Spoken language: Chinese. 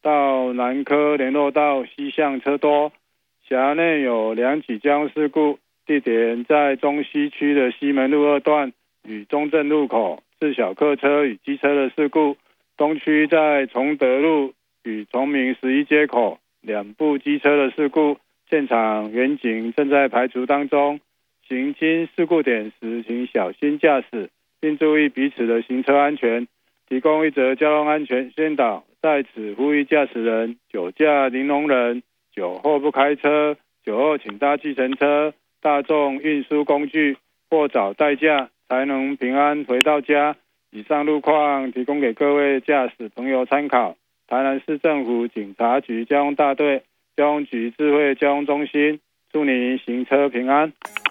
到南科联络道西向车多，辖内有2起交通事故，地点在中西区的西门路2段与中正路口自小客车与机车的事故，东区在崇德路与崇明11街口2部机车的事故，现场远景正在排除当中，行经事故点时请小心驾驶，并注意彼此的行车安全。提供一则交通安全宣导，在此呼吁驾驶人酒驾零容忍，酒后不开车，酒后请搭计程车、大众运输工具或找代驾，才能平安回到家。以上路况提供给各位驾驶朋友参考。台南市政府警察局交通大队、交通局智慧交通中心，祝你行车平安。